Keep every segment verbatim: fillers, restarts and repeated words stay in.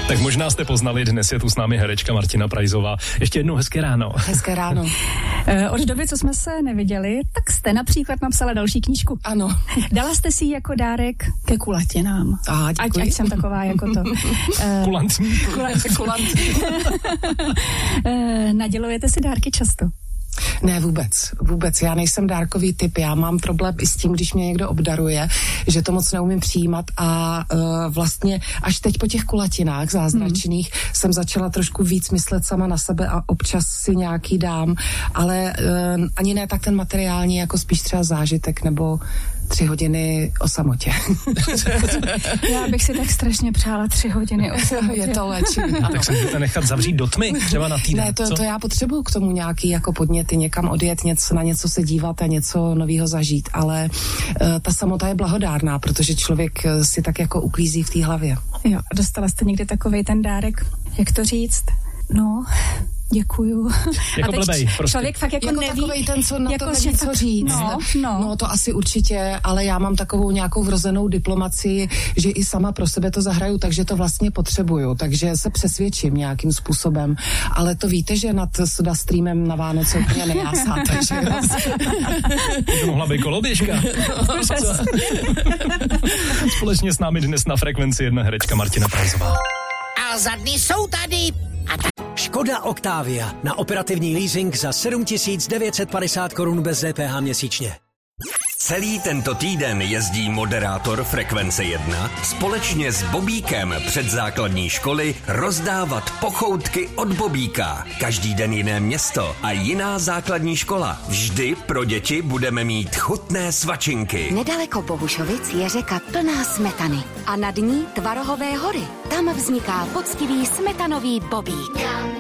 Tak možná jste poznali, dnes je tu s námi herečka Martina Prajzová. Ještě jednou hezké ráno. Hezké ráno. Od doby, co jsme se neviděli, tak jste například napsala další knížku. Ano. Dala jste si ji jako dárek ke kulatinám. Aha, ať, ať jsem taková jako to. Kulantní. Kulantní. Nadělujete si dárky často? Ne, vůbec, vůbec. Já nejsem dárkový typ, já mám problém i s tím, když mě někdo obdaruje, že to moc neumím přijímat a uh, vlastně až teď po těch kulatinách zázračných hmm. jsem začala trošku víc myslet sama na sebe a občas si nějaký dám, ale uh, ani ne tak ten materiální, jako spíš třeba zážitek nebo tři hodiny o samotě. Já bych si tak strašně přála tři hodiny o samotě. Je to léčivý. Tak se můžete nechat zavřít do tmy, třeba na týden. Ne, to, to já potřebuju k tomu nějaký jako podněty, někam odjet, něco, na něco se dívat a něco novýho zažít, ale uh, ta samota je blahodárná, protože člověk uh, si tak jako uklízí v té hlavě. Jo, dostala jste někdy takovej ten dárek, jak to říct? No, děkuju. Jako blbej, prostě. Člověk fakt jako, jako neví. Takovej ten, co na jako to neví, co říct. No, no. no, to asi určitě, ale já mám takovou nějakou vrozenou diplomacii, že i sama pro sebe to zahraju, takže to vlastně potřebuju, takže se přesvědčím nějakým způsobem. Ale to víte, že nad Soda Streamem na Vánoce úplně nejásáte, že jo? To mohla být koloběžka. Společně s námi dnes na Frekvenci jedna herečka Martina Prajzová. A za dny jsou tady. A ta... Škoda Octavia na operativní leasing za sedm tisíc devět set padesát korun bez D P H měsíčně. Celý tento týden jezdí moderátor Frekvence jedna společně s Bobíkem před základní školy rozdávat pochoutky od Bobíka. Každý den jiné město a jiná základní škola. Vždy pro děti budeme mít chutné svačinky. Nedaleko Bohušovic je řeka plná smetany a nad ní Tvarohové hory. Tam vzniká poctivý smetanový Bobík.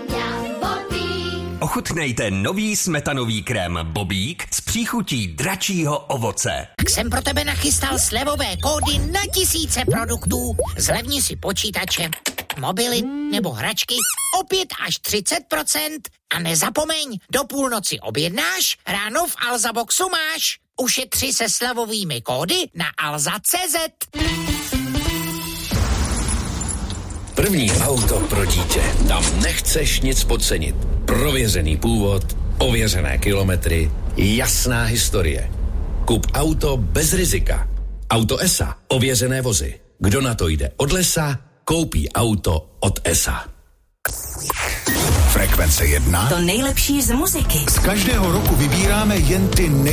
Ochutnejte nový smetanový krém Bobík s příchutí dračího ovoce. Tak jsem pro tebe nachystal slevové kódy na tisíce produktů. Zlevni si počítače, mobily nebo hračky o pět až třicet procent. A nezapomeň, do půlnoci objednáš, ráno v Alza Boxu máš. Ušetři se slevovými kódy na alza tečka cé zet. První auto pro dítě. Tam nechceš nic podcenit. Prověřený původ, ověřené kilometry, jasná historie. Kup auto bez rizika. Auto E S A. Ověřené vozy. Kdo na to jde od lesa, koupí auto od E S A. Frekvence jedna. To nejlepší z muziky. Z každého roku vybíráme jen ty nej